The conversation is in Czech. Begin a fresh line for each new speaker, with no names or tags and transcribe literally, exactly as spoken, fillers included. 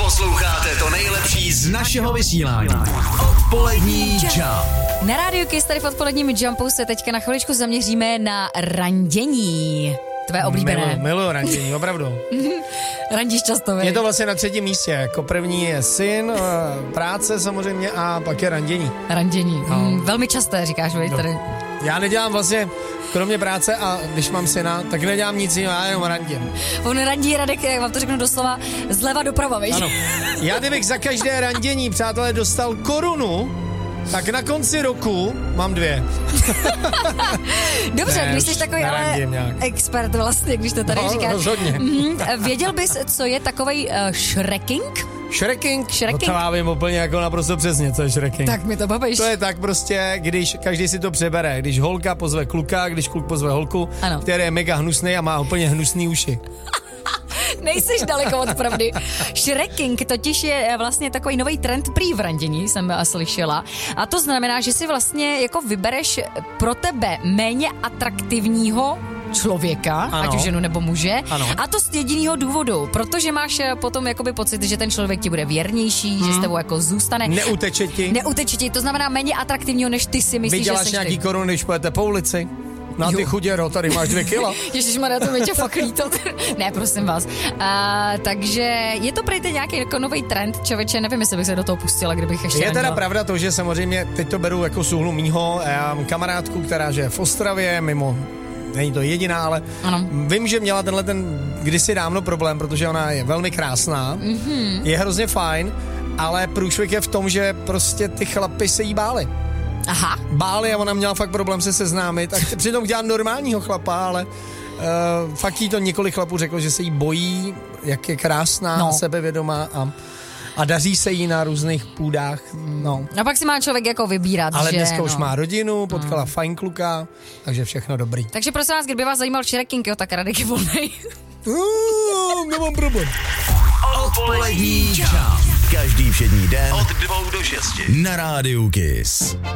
Posloucháte to nejlepší z našeho vysílání. Odpolední Jump.
Na rádiu Kiss tady v odpoledním Jumpu se teďka na chviličku zaměříme na randění. Tvé oblíbené.
Miluji, miluji randění, opravdu.
Randíš často, vej?
Je to vlastně na třetím místě. Jako první je syn, práce samozřejmě a pak je randění.
Randění. No. Mm, velmi časté, říkáš, vej, tady.
Já nedělám vlastně, kromě práce a když mám syna, tak nedělám nic jiného, já jenom randím.
On randí, Radek, jak vám to řeknu doslova, zleva doprava, víš?
Ano. Já kdybych za každé randění, přátelé, dostal korunu, tak na konci roku mám dvě.
Dobře,
ne,
když jsi takový ale expert vlastně, když to tady
no,
říkáš.
Rozhodně.
Mm-hmm. Věděl bys, co je takovej uh, shrekking?
Shrekking?
Shrekking?
No to já vím úplně jako naprosto přesně, co je shrekking.
Tak mi to bavíš.
To je tak prostě, když každý si to přebere. Když holka pozve kluka, když kluk pozve holku, ano. Který je mega hnusný a má úplně hnusný uši.
Nejsiš daleko od pravdy. Shrekking totiž je vlastně takový nový trend prý v randění, jsem slyšela. A to znamená, že si vlastně jako vybereš pro tebe méně atraktivního člověka, ano. Ať už ženu nebo muže. Ano. A to z jediného důvodu, protože máš potom jakoby pocit, že ten člověk ti bude věrnější, hmm. že s tebou jako zůstane.
Neuteče ti.
Neuteče ti, to znamená méně atraktivního, než ty si myslíš,
Vyděláš
že jsi
nějaký korun, když půjdete po ulici? No a ty chuděro, tady máš dvě kila.
Ježišmarja, to mi tě fakt líto. Ne, prosím vás. A, takže je to prý nějaký jako nový trend, člověče, nevím, jestli bych se do toho pustila, kdybych ještě
Je teda
neměla.
pravda to, že samozřejmě teď to beru jako z úhlu mýho. Já mám kamarádku, která žije v Ostravě, mimo, není to jediná, ale ano. Vím, že měla tenhle ten kdysi dávno problém, protože ona je velmi krásná, mm-hmm. je hrozně fajn, ale průšvih je v tom, že prostě ty chlapy se jí báli.
Aha.
Báli a ona měla fakt problém se seznámit a přitom chtěla normálního chlapa, ale uh, fakt jí to několik chlapů řeklo, že se jí bojí, jak je krásná, no. sebevědomá a, a daří se jí na různých půdách. No.
A pak si má člověk jako vybírat,
ale
že,
dneska
no.
už má rodinu, potkala hmm. fajn kluka, takže všechno dobrý.
Takže prosím vás, kdyby vás zajímal shrekking, jo, tak Radek je volnej.
uh, nemám problém.
Odpolední Jump. Každý všední den od dvou do šesti na rádiu Kiss.